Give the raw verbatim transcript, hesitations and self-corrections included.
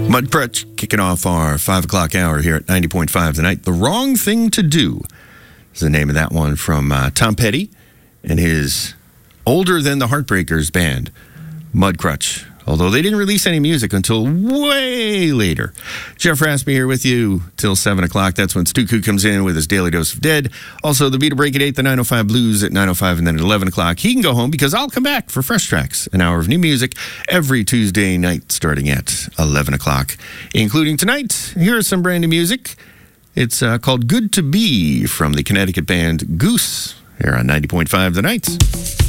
Mudcrutch kicking off our five o'clock hour here at ninety point five tonight. The Wrong Thing to Do is the name of that one from uh, Tom Petty and his older than the Heartbreakers band, Mudcrutch. Although they didn't release any music until way later. Jeff Raspy here with you till seven o'clock. That's when Stuku comes in with his daily dose of dead. Also, the Beat a Break at eight, the nine oh five Blues at nine oh five, and then at eleven o'clock. He can go home because I'll come back for Fresh Tracks, an hour of new music every Tuesday night starting at eleven o'clock. Including tonight, here's some brand new music. It's uh, called Good to Be from the Connecticut band Goose here on ninety point five The Night.